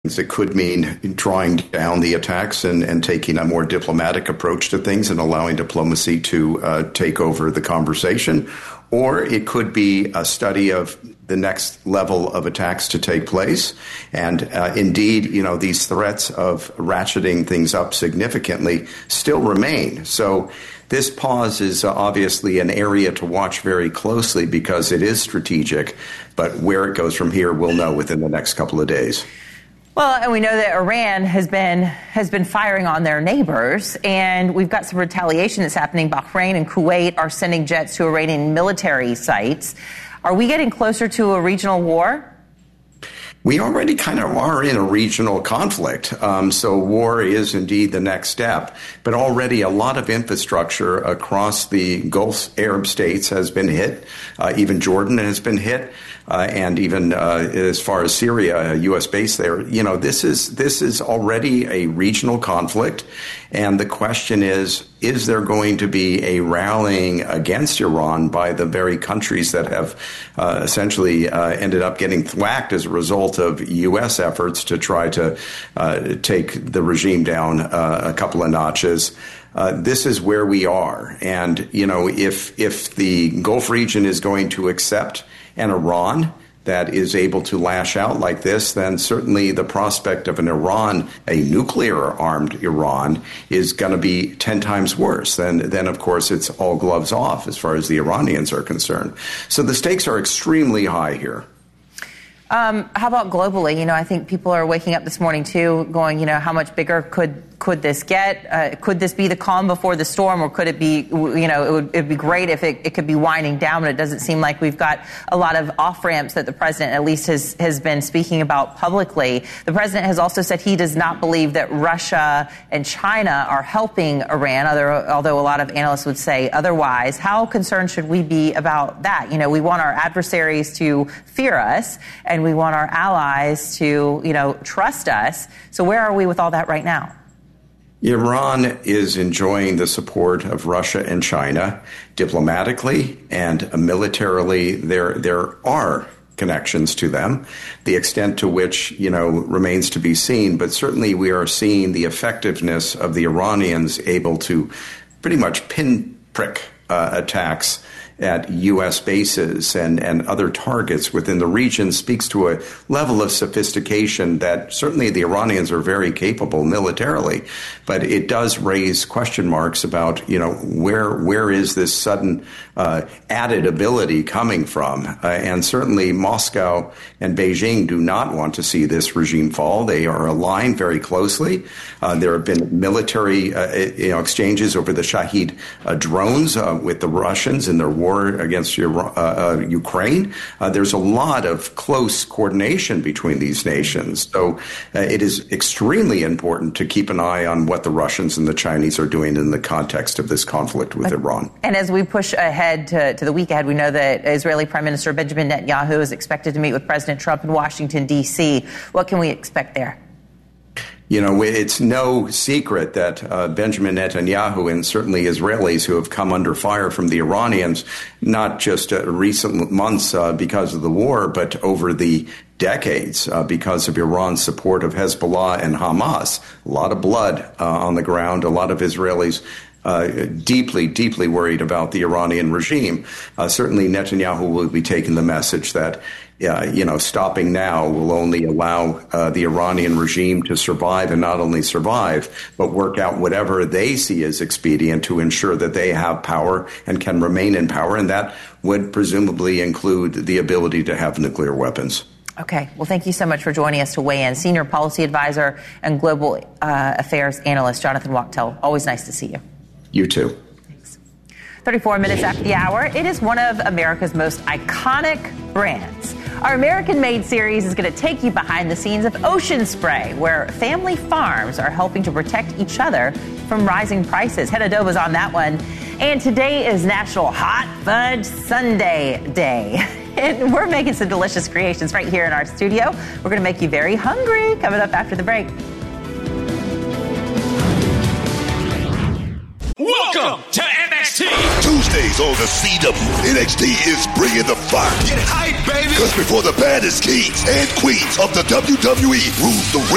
It could mean drawing down the attacks and taking a more diplomatic approach to things and allowing diplomacy to take over the conversation. Or it could be a study of the next level of attacks to take place. And indeed, these threats of ratcheting things up significantly still remain. So this pause is obviously an area to watch very closely because it is strategic. But where it goes from here, we'll know within the next couple of days. Well, and we know that Iran has been firing on their neighbors, and we've got some retaliation that's happening. Bahrain and Kuwait are sending jets to Iranian military sites. Are we getting closer to a regional war? We already kind of are in a regional conflict. So war is indeed the next step. But already a lot of infrastructure across the Gulf Arab states has been hit. Even Jordan has been hit. And even as far as Syria, a U.S. base there, this is already a regional conflict. And the question is there going to be a rallying against Iran by the very countries that have essentially ended up getting thwacked as a result of U.S. efforts to try to take the regime down a couple of notches? This is where we are. And, if the Gulf region is going to accept an Iran that is able to lash out like this, then certainly the prospect of a nuclear-armed Iran, is going to be 10 times worse. Then, of course, it's all gloves off as far as the Iranians are concerned. So the stakes are extremely high here. How about globally? I think people are waking up this morning, too, going, how much bigger could this get? Could this be the calm before the storm, or could it be, it'd be great if it could be winding down, but it doesn't seem like we've got a lot of off-ramps that the president at least has been speaking about publicly. The president has also said he does not believe that Russia and China are helping Iran, although a lot of analysts would say otherwise. How concerned should we be about that? We want our adversaries to fear us, and we want our allies to, trust us. So where are we with all that right now? Iran is enjoying the support of Russia and China diplomatically and militarily. There are connections to them. The extent to which, remains to be seen. But certainly we are seeing the effectiveness of the Iranians able to pretty much pinprick attacks at U.S. bases and other targets within the region speaks to a level of sophistication that certainly the Iranians are very capable militarily, but it does raise question marks about, where is this sudden added ability coming from? And certainly Moscow and Beijing do not want to see this regime fall. They are aligned very closely. There have been military exchanges over the Shahed drones with the Russians in their war against Ukraine. There's a lot of close coordination between these nations. So it is extremely important to keep an eye on what the Russians and the Chinese are doing in the context of this conflict with Iran. And as we push ahead to the week ahead, we know that Israeli Prime Minister Benjamin Netanyahu is expected to meet with President Trump in Washington, D.C. What can we expect there? It's no secret that Benjamin Netanyahu and certainly Israelis who have come under fire from the Iranians, not just recent months because of the war, but over the decades because of Iran's support of Hezbollah and Hamas. A lot of blood on the ground, a lot of Israelis deeply, deeply worried about the Iranian regime. Certainly Netanyahu will be taking the message that stopping now will only allow the Iranian regime to survive, and not only survive, but work out whatever they see as expedient to ensure that they have power and can remain in power. And that would presumably include the ability to have nuclear weapons. Okay. Well, thank you so much for joining us to weigh in. Senior Policy Advisor and Global Affairs Analyst Jonathan Wachtell. Always nice to see you. You too. 34 minutes after the hour, it is one of America's most iconic brands. Our American-made series is going to take you behind the scenes of Ocean Spray, where family farms are helping to protect each other from rising prices. Head Adoba's on that one. And today is National Hot Fudge Sundae Day. And we're making some delicious creations right here in our studio. We're going to make you very hungry coming up after the break. Welcome to NXT. Tuesdays on the CW. NXT is bringing the fire. Get hype, baby. Because before the baddest kings and queens of the WWE rules the ring.